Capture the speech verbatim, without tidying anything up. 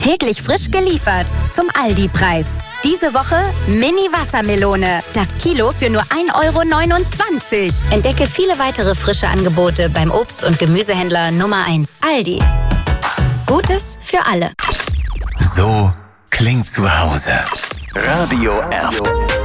Täglich frisch geliefert zum Aldi-Preis. Diese Woche Mini-Wassermelone. Das Kilo für nur ein Euro neunundzwanzig. Entdecke viele weitere frische Angebote beim Obst- und Gemüsehändler Nummer eins. Aldi. Gutes für alle. So klingt zu Hause. Radio Erft.